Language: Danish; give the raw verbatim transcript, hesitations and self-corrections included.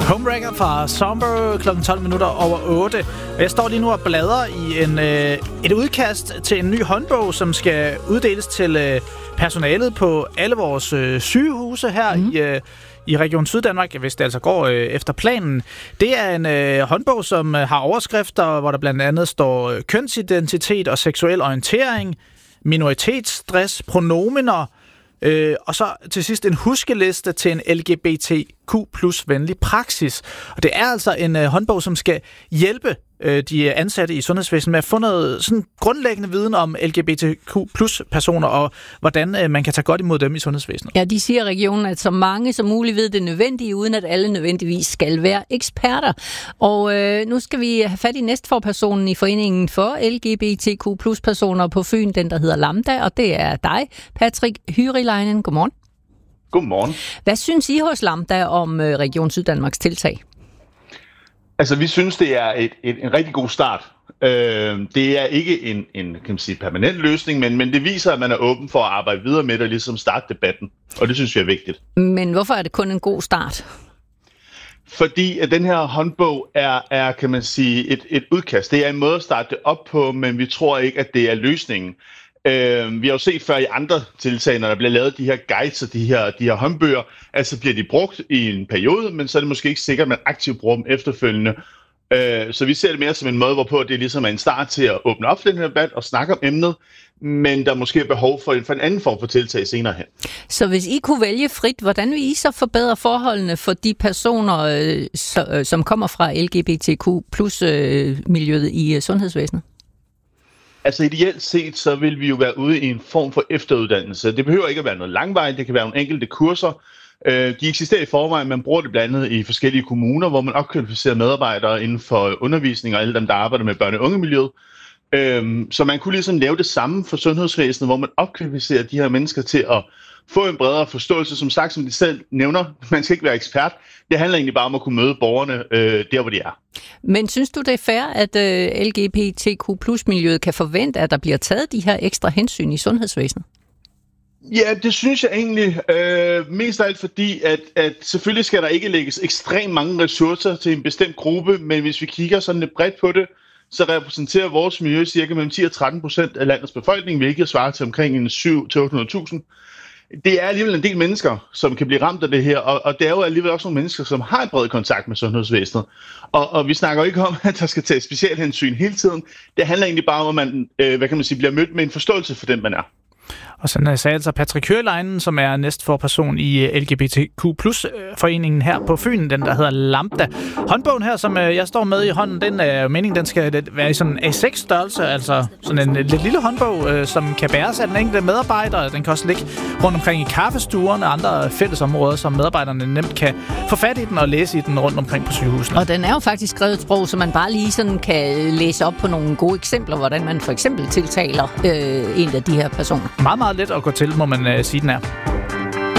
Homewrecker fra Somber klokken tolv minutter over otte. Jeg står lige nu og bladrer i en, øh, et udkast til en ny håndbog, som skal uddeles til øh, personalet på alle vores øh, sygehuse her mm. i, øh, i Region Syddanmark, hvis det altså går øh, efter planen. Det er en øh, håndbog, som øh, har overskrifter, hvor der blandt andet står øh, kønsidentitet og seksuel orientering, minoritetsstress, pronomener, Øh, og så til sidst en huskeliste til en L G B T Q plus venlig praksis. Og det er altså en øh, håndbog, som skal hjælpe øh, de ansatte i sundhedsvæsenet med at få noget sådan grundlæggende viden om L G B T Q plus personer, og hvordan øh, man kan tage godt imod dem i sundhedsvæsenet. Ja, de siger i regionen, at så mange som muligt ved det nødvendige, uden at alle nødvendigvis skal være eksperter. Og øh, nu skal vi have fat i næstforpersonen i foreningen for L G B T Q plus personer på Fyn, den der hedder Lambda, og det er dig, Patrick Hyrilainen. Godmorgen. Godmorgen. Hvad synes I hos Lambda om øh, Region Syddanmarks tiltag? Altså, vi synes, det er et, et, en rigtig god start. Øh, det er ikke en, en kan man sige, permanent løsning, men, men det viser, at man er åben for at arbejde videre med det og ligesom starte debatten. Og det synes vi er vigtigt. Men hvorfor er det kun en god start? Fordi at den her håndbog er, er kan man sige, et, et udkast. Det er en måde at starte det op på, men vi tror ikke, at det er løsningen. Øh, vi har jo set før i andre tiltag, når der bliver lavet de her guides og de her, de her håndbøger, altså bliver de brugt i en periode, men så er det måske ikke sikkert, at man aktivt bruger dem efterfølgende. Øh, så vi ser det mere som en måde, hvorpå det ligesom er en start til at åbne op for den her debat og snakke om emnet, men der er måske behov for en, for en anden form for tiltag senere hen. Så hvis I kunne vælge frit, hvordan vil I så forbedre forholdene for de personer, øh, så, øh, som kommer fra L G B T Q plus øh, miljøet i øh, sundhedsvæsenet? Altså ideelt set, så vil vi jo være ude i en form for efteruddannelse. Det behøver ikke at være noget langvejt, det kan være nogle enkelte kurser. De eksisterer i forvejen, man bruger det blandt andet i forskellige kommuner, hvor man opkvalificerer medarbejdere inden for undervisning og alle dem, der arbejder med børne- og ungemiljøet. Så man kunne ligesom lave det samme for sundhedsvæsenet, hvor man opkvalificerer de her mennesker til at få en bredere forståelse. Som sagt, som de selv nævner, man skal ikke være ekspert. Det handler egentlig bare om at kunne møde borgerne øh, der, hvor de er. Men synes du, det er fair, at øh, L G B T Q plus miljøet kan forvente, at der bliver taget de her ekstra hensyn i sundhedsvæsenet? Ja, det synes jeg egentlig. Øh, mest af alt fordi, at, at selvfølgelig skal der ikke lægges ekstremt mange ressourcer til en bestemt gruppe, men hvis vi kigger sådan lidt bredt på det, så repræsenterer vores miljø cirka mellem ti og tretten procent af landets befolkning, hvilket svarer til omkring en syv til otte hundrede tusind. Det er alligevel en del mennesker, som kan blive ramt af det her, og, og det er jo alligevel også nogle mennesker, som har en bred kontakt med sundhedsvæsenet. Og, og vi snakker jo ikke om, at der skal tages specialhensyn hele tiden. Det handler egentlig bare om, at man, øh, hvad kan man sige, bliver mødt med en forståelse for den, man er. Og sådan sagde altså Patrick Hyrilainen, som er næstforperson i L G B T Q plus foreningen her på Fyn, den der hedder Lambda. Håndbogen her, som jeg står med i hånden, den er meningen, den skal være i sådan en A seks størrelse, altså sådan en lidt lille håndbog, som kan bæres af den enkelte medarbejder. Den kan også ligge rundt omkring i kaffestuerne og andre fællesområder, som medarbejderne nemt kan få fat i den og læse i den rundt omkring på sygehusene. Og den er jo faktisk skrevet et sprog, så man bare lige sådan kan læse op på nogle gode eksempler, hvordan man for eksempel tiltaler øh, en af de her personer. Meget, meget let at gå til, må man øh, sige, den er.